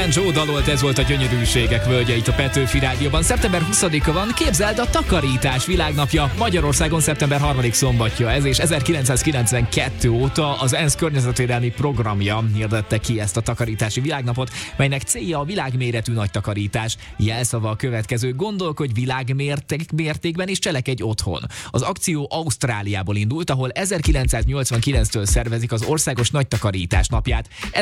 Ellen Joe dalolt, ez volt a Gyönyörűségek völgye itt a Petőfi Rádióban. Szeptember 20-a van, képzeld, a takarítás világnapja. Magyarországon szeptember 3. szombatja ez, és 1992 óta az ENSZ környezetvédelmi programja hirdette ki ezt a takarítási világnapot, melynek célja a világméretű nagy takarítás. Jelszava a következő: gondolkodj világmértékben és cselekedj otthon. Az akció Ausztráliából indult, ahol 1989-től szervezik az országos nagy takarítás napját.